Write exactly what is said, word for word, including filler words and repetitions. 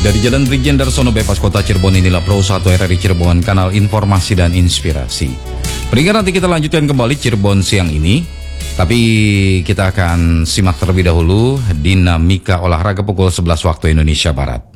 Dari Jalan Brigjen Darsono Bypass Kota Cirebon, inilah Pro satu R R I Cirebon, kanal informasi dan inspirasi. Peringkat nanti kita lanjutkan kembali Cirebon siang ini, tapi kita akan simak terlebih dahulu dinamika olahraga pukul sebelas waktu Indonesia Barat.